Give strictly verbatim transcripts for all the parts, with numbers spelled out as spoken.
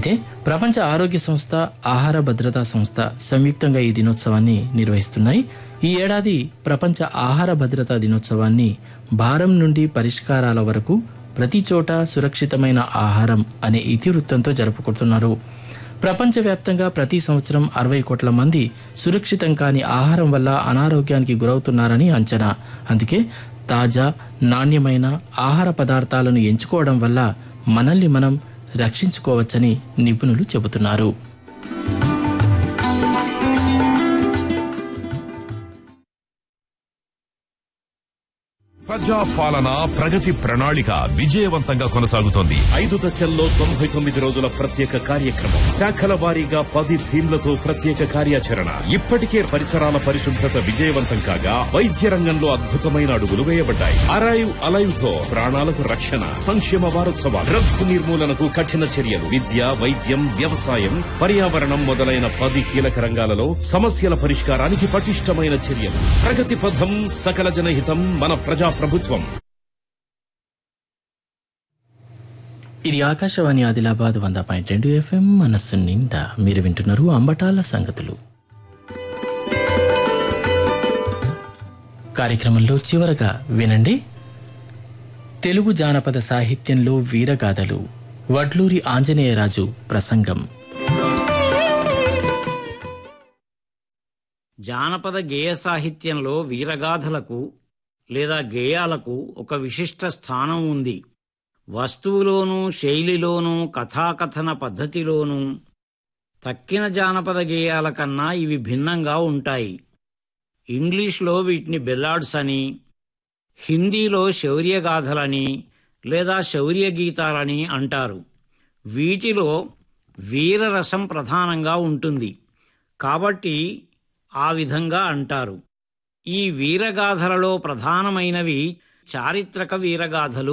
అయితే ప్రపంచ ఆరోగ్య సంస్థ, ఆహార భద్రతా సంస్థ సంయుక్తంగా ఈ దినోత్సవాన్ని నిర్వహిస్తున్నాయి. ఈ ఏడాది ప్రపంచ ఆహార భద్రతా దినోత్సవాన్ని భారం నుండి పరిష్కారాల వరకు ప్రతి చోట సురక్షితమైన ఆహారం అనే ఇతివృత్తంతో జరుపుకుంటున్నారు. ప్రపంచవ్యాప్తంగా ప్రతి సంవత్సరం అరవై కోట్ల మంది సురక్షితం కాని ఆహారం వల్ల అనారోగ్యానికి గురవుతున్నారని అంచనా. అందుకే తాజా, నాణ్యమైన ఆహార పదార్థాలను ఎంచుకోవడం వల్ల మనల్ని మనం రక్షించుకోవచ్చని నిపుణులు చెబుతున్నారు. ప్రజా పాలన ప్రగతి ప్రణాళిక విజయవంతంగా కొనసాగుతోంది. ఐదు దశల్లో తొంభై తొమ్మిది రోజుల ప్రత్యేక కార్యక్రమం, శాఖల వారీగా పది థీమ్లతో ప్రత్యేక కార్యాచరణ. ఇప్పటికే పరిసరాల పరిశుభ్రత విజయవంతం కాగా వైద్య రంగంలో అద్భుతమైన అడుగులు వేయబడ్డాయి. అరైవ్ అలైవ్ తో ప్రాణాలకు రక్షణ. సంక్షేమ వారోత్సవాలు, డ్రగ్స్ నిర్మూలనకు కఠిన చర్యలు, విద్య, వైద్యం, వ్యవసాయం, పర్యావరణం మొదలైన పది కీలక రంగాలలో సమస్యల పరిష్కారానికి పటిష్టమైన చర్యలు. ప్రగతి పథం, సకల జనహితం, మన ప్రజా ప్రభుత్వం. ఇది ఆకాశవాణి ఆదిలాబాద్ వంద పాయింట్ రెండు ఎఫ్ఎం. మనస్సు నిండా మీరు వింటున్నారు అంబటాల సంగతులు కార్యక్రమంలో. చివరగా వినండి తెలుగు జానపద సాహిత్యంలో వీరగాథలు, వడ్లూరి ఆంజనేయరాజు ప్రసంగం. జానపద గేయ సాహిత్యంలో వీరగాథలకు లేదా గేయాలకు ఒక విశిష్ట స్థానం ఉంది. వస్తువులోనూ, శైలిలోనూ, కథాకథన పద్ధతిలోనూ తక్కిన జానపద గేయాల కన్నా ఇవి భిన్నంగా ఉంటాయి. ఇంగ్లీష్లో వీటిని బెల్లాడ్స్ అని, హిందీలో శౌర్యగాథలని లేదా శౌర్య గీతాలని అంటారు. వీటిలో వీరరసం ప్రధానంగా ఉంటుంది కాబట్టి ఆ విధంగా అంటారు. ఈ వీరగాథలలో ప్రధానమైనవి చారిత్రక వీరగాథలు.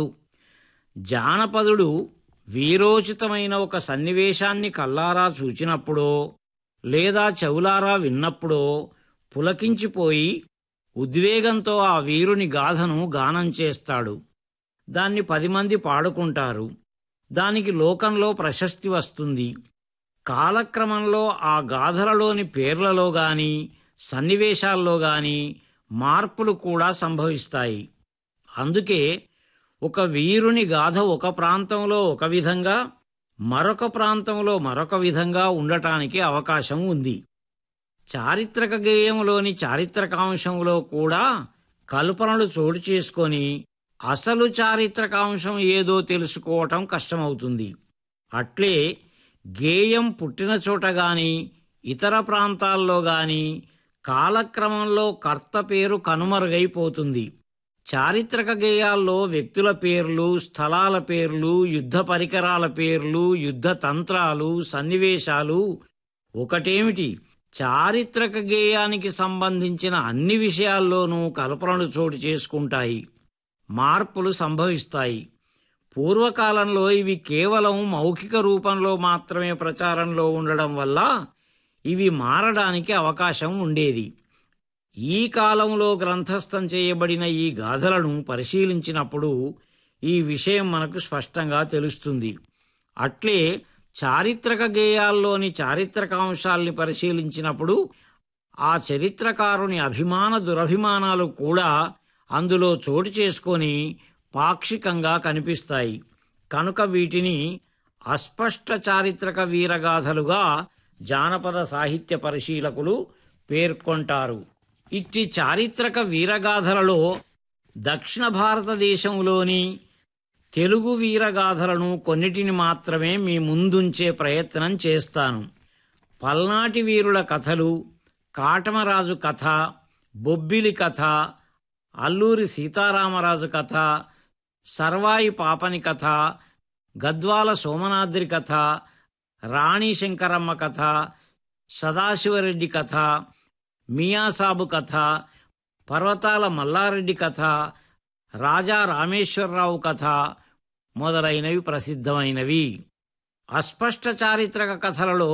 జానపదుడు వీరోచితమైన ఒక సన్నివేశాన్ని కల్లారా చూచినప్పుడో లేదా చెవులారా విన్నప్పుడో పులకించిపోయి ఉద్వేగంతో ఆ వీరుని గాథను గానం చేస్తాడు. దాన్ని పది మంది పాడుకుంటారు. దానికి లోకంలో ప్రశస్తి వస్తుంది. కాలక్రమంలో ఆ గాథలలోని పేర్లలో గాని, సన్నివేశాల్లో గాని మార్పులు కూడా సంభవిస్తాయి. అందుకే ఒక వీరుని గాథ ఒక ప్రాంతంలో ఒక విధంగా, మరొక ప్రాంతంలో మరొక విధంగా ఉండటానికి అవకాశం ఉంది. చారిత్రక గేయములోని చారిత్రకాంశంలో కూడా కల్పనలు చోటు చేసుకొని అసలు చారిత్రకాంశం ఏదో తెలుసుకోవటం కష్టమవుతుంది. అట్లే గేయం పుట్టిన చోట గాని, ఇతర ప్రాంతాల్లో గాని కాలక్రమంలో కర్త పేరు కనుమరుగైపోతుంది. చారిత్రక గేయాల్లో వ్యక్తుల పేర్లు, స్థలాల పేర్లు, యుద్ధ పరికరాల పేర్లు, యుద్ధ తంత్రాలు, సన్నివేశాలు ఒకటేమిటి, చారిత్రక గేయానికి సంబంధించిన అన్ని విషయాల్లోనూ కల్పనలు చోటు చేసుకుంటాయి, మార్పులు సంభవిస్తాయి. పూర్వకాలంలో ఇవి కేవలం మౌఖిక రూపంలో మాత్రమే ప్రచారంలో ఉండడం వల్ల ఇవి మారడానికి అవకాశం ఉండేది. ఈ కాలంలో గ్రంథస్థం చేయబడిన ఈ గాథలను పరిశీలించినప్పుడు ఈ విషయం మనకు స్పష్టంగా తెలుస్తుంది. అట్లే చారిత్రక గేయాల్లోని చారిత్రకాంశాల్ని పరిశీలించినప్పుడు ఆ చరిత్రకారుని అభిమాన దురభిమానాలు కూడా అందులో చోటు చేసుకొని పాక్షికంగా కనిపిస్తాయి. కనుక వీటిని అస్పష్ట చారిత్రక వీరగాథలుగా జానపద సాహిత్య పరిశీలకులు పేర్కొంటారు. ఇట్టి చారిత్రక వీరగాథలలో దక్షిణ భారతదేశంలోని తెలుగు వీరగాథలను కొన్నిటిని మాత్రమే మీ ముందుంచే ప్రయత్నం చేస్తాను. పల్నాటి వీరుల కథలు, కాటమరాజు కథ, బొబ్బిలి కథ, అల్లూరి సీతారామరాజు కథ, సర్వాయి పాపని కథ, గద్వాల సోమనాద్రి కథ, రాణి శంకరమ్మ కథ, సదాశివరెడ్డి కథ, మియాసాబు కథ, పర్వతాల మల్లారెడ్డి కథ, రాజా రామేశ్వరరావు కథ మొదలైనవి ప్రసిద్ధమైనవి. అస్పష్ట చారిత్రక కథలలో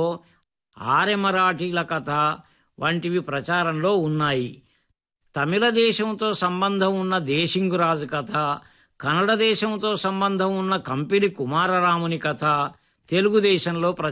ఆర్యమరాఠీల కథ వంటివి ప్రచారంలో ఉన్నాయి. తమిళ దేశంతో సంబంధం ఉన్న దేశింగురాజు కథ, కన్నడ దేశంతో సంబంధం ఉన్న కంపిలి కుమారరాముని కథ తెలుగుదేశంలో